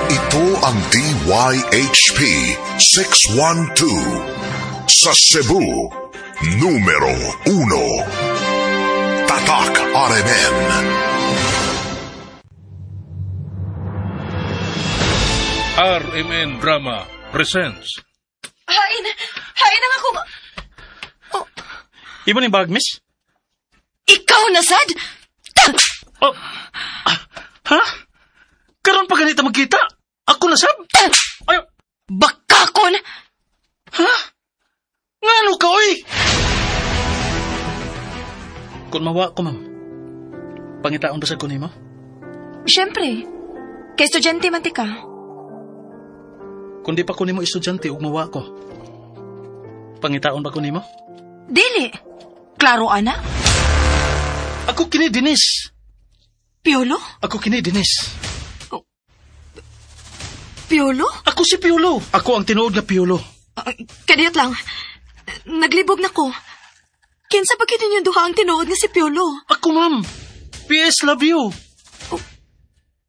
Ito ang DYHP 612 sa Cebu, numero 1. Tatak RMN. RMN Drama presents. Hain na ako. Oh, Ibo ni bag, miss? ikaw na sad? Oh. Ha? Karon pa ganita magkita? Ako na sab? Ay, Bakakon! ha? Ngano ka, oy? Kung mawa ko, ma'am. Pangitaon ba sa kunin mo? Siyempre, kay estudyante man ti ka. Kung di pa kunin mo estudyante, ug mawa ko. Pangitaon ba kunin mo? Dili. Klaro, ana? Ako kini Dinis. Piolo? Ako kini Dinis. Piolo? Ako si Piolo. Ako ang tinuod nga Piolo. Kadiyot lang. Naglibog na ko. Kinsa ba kini yung duha ang tinuod nga si Piolo? Ako, ma'am. PS love you.